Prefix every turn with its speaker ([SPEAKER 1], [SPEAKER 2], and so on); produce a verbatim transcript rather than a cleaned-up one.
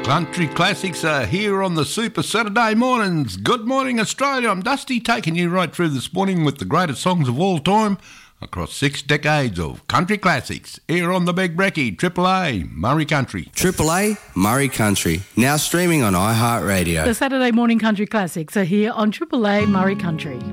[SPEAKER 1] Country classics are here on the Super Saturday mornings. Good morning, Australia. I'm Dusty, taking you right through this morning with the greatest songs of all time across six decades of country classics. Here on the Big Brekkie, Triple A, Murray Country.
[SPEAKER 2] Triple A, Murray Country. Now streaming on iHeartRadio.
[SPEAKER 3] The Saturday morning country classics are here on Triple A, Murray Country.